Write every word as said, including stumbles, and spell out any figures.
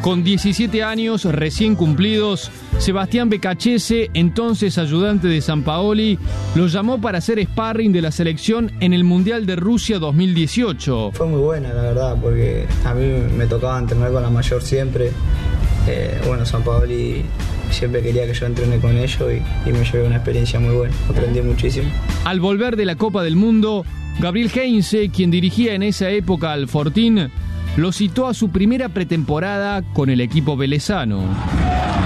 Con diecisiete años recién cumplidos, Sebastián Becachese, entonces ayudante de Sampaoli, lo llamó para hacer sparring de la selección en el Mundial de Rusia dos mil dieciocho. Fue muy buena, la verdad, porque a mí me tocaba entrenar con la mayor siempre. Eh, bueno, Sampaoli siempre quería que yo entrene con ellos y, y me llevé una experiencia muy buena. Aprendí muchísimo. Al volver de la Copa del Mundo, Gabriel Heinze, quien dirigía en esa época al Fortín, lo citó a su primera pretemporada con el equipo velezano.